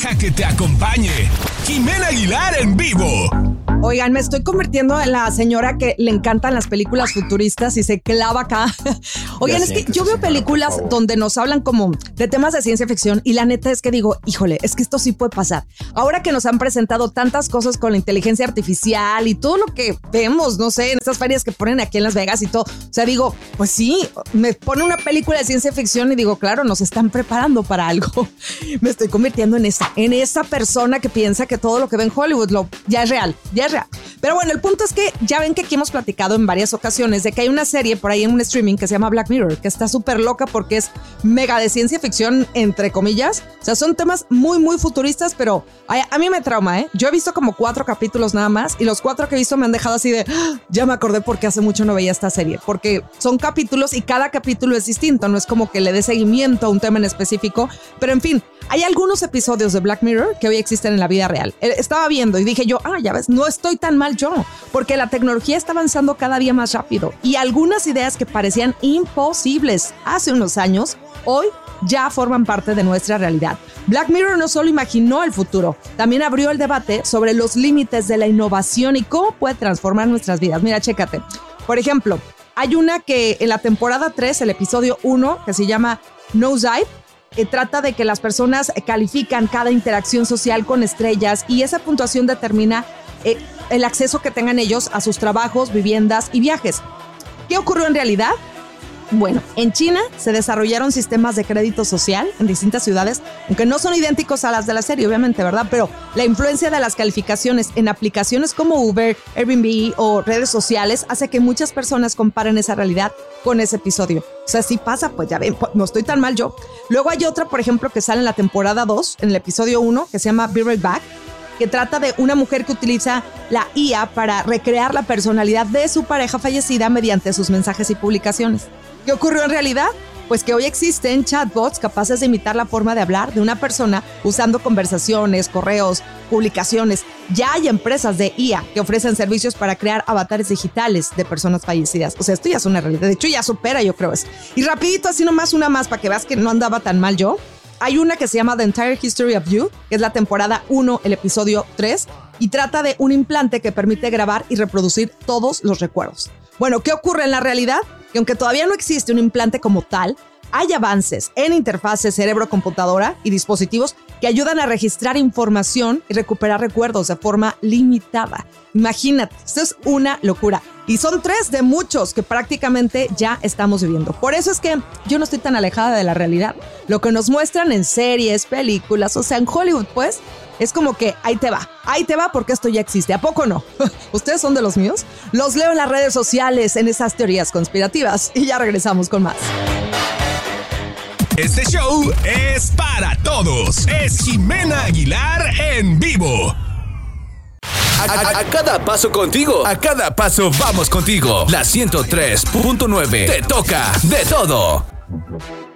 Deja que te acompañe Jimena Aguilar en vivo. Oigan, me estoy convirtiendo en la señora que le encantan las películas futuristas y se clava acá. Oigan, es que yo veo películas donde nos hablan como de temas de ciencia ficción y la neta es que digo, híjole, es que esto sí puede pasar. Ahora que nos han presentado tantas cosas con la inteligencia artificial y todo lo que vemos, no sé, en estas ferias que ponen aquí en Las Vegas y todo. O sea, digo, pues sí, me pone una película de ciencia ficción y digo, claro, nos están preparando para algo. Me estoy convirtiendo en esa persona que piensa que todo lo que ve en Hollywood ya es real. Pero bueno, el punto es que ya ven que aquí hemos platicado en varias ocasiones de que hay una serie por ahí en un streaming que se llama Black Mirror, que está súper loca porque es mega de ciencia ficción, entre comillas. O sea, son temas muy, muy futuristas, pero a mí me trauma, ¿eh? Yo he visto como 4 capítulos nada más y los 4 que he visto me han dejado así de, ya me acordé porque hace mucho no veía esta serie, porque son capítulos y cada capítulo es distinto, no es como que le dé seguimiento a un tema en específico, pero en fin, hay algunos episodios de Black Mirror que hoy existen en la vida real. Estaba viendo y dije yo, ya ves, no estoy tan mal yo, porque la tecnología está avanzando cada día más rápido y algunas ideas que parecían imposibles hace unos años, hoy ya forman parte de nuestra realidad. Black Mirror no solo imaginó el futuro, también abrió el debate sobre los límites de la innovación y cómo puede transformar nuestras vidas. Mira, chécate. Por ejemplo, hay una que en la temporada 3, el episodio 1, que se llama Nosedive, trata de que las personas califican cada interacción social con estrellas y esa puntuación determina el acceso que tengan ellos a sus trabajos, viviendas y viajes. ¿Qué ocurrió en realidad? Bueno, en China se desarrollaron sistemas de crédito social en distintas ciudades, aunque no son idénticos a las de la serie, obviamente, ¿verdad? Pero la influencia de las calificaciones en aplicaciones como Uber, Airbnb o redes sociales hace que muchas personas comparen esa realidad con ese episodio. O sea, si pasa, pues ya ven, no estoy tan mal yo. Luego hay otra, por ejemplo, que sale en la temporada 2, en el episodio 1, que se llama Be Right Back, que trata de una mujer que utiliza la IA para recrear la personalidad de su pareja fallecida mediante sus mensajes y publicaciones. ¿Qué ocurrió en realidad? Pues que hoy existen chatbots capaces de imitar la forma de hablar de una persona usando conversaciones, correos, publicaciones. Ya hay empresas de IA que ofrecen servicios para crear avatares digitales de personas fallecidas. O sea, esto ya es una realidad. De hecho, ya supera, yo creo eso. Y rapidito, así nomás una más para que veas que no andaba tan mal yo. Hay una que se llama The Entire History of You, que es la temporada 1, el episodio 3, y trata de un implante que permite grabar y reproducir todos los recuerdos. Bueno, ¿qué ocurre en la realidad? Que aunque todavía no existe un implante como tal, hay avances en interfaces cerebro-computadora y dispositivos que ayudan a registrar información y recuperar recuerdos de forma limitada. Imagínate, esto es una locura. Y son 3 de muchos que prácticamente ya estamos viviendo. Por eso es que yo no estoy tan alejada de la realidad. Lo que nos muestran en series, películas, o sea, en Hollywood, pues, es como que ahí te va porque esto ya existe. ¿A poco no? ¿Ustedes son de los míos? Los leo en las redes sociales, en esas teorías conspirativas. Y ya regresamos con más. Este show es para todos. Es Jimena Aguilar en vivo. A cada paso contigo. A cada paso vamos contigo. La 103.9 te toca de todo.